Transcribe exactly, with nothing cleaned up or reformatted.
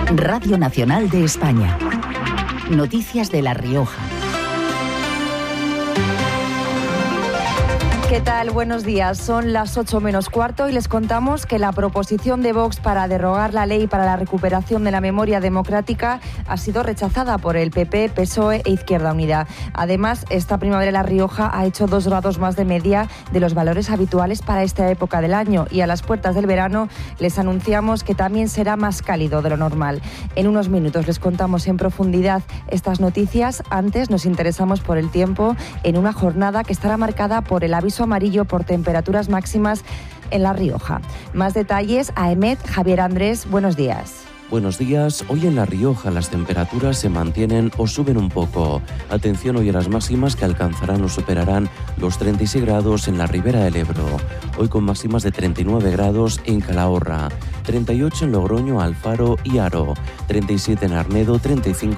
Radio Nacional de España. Noticias de La Rioja. ¿Qué tal? Buenos días. Son las ocho menos cuarto y les contamos que la proposición de Vox para derogar la ley para la recuperación de la memoria democrática ha sido rechazada por el P P, P S O E e Izquierda Unida. Además, esta primavera La Rioja ha hecho dos grados más de media de los valores habituales para esta época del año y a las puertas del verano les anunciamos que también será más cálido de lo normal. En unos minutos les contamos en profundidad estas noticias. Antes nos interesamos por el tiempo en una jornada que estará marcada por el aviso amarillo por temperaturas máximas en La Rioja. Más detalles a Emet, Javier Andrés, buenos días. Buenos días. Hoy en La Rioja las temperaturas se mantienen o suben un poco. Atención hoy a las máximas que alcanzarán o superarán los treinta y seis grados en la Ribera del Ebro. Hoy con máximas de treinta y nueve grados en Calahorra, treinta y ocho en Logroño, Alfaro y Haro, treinta y siete en Arnedo, treinta y cinco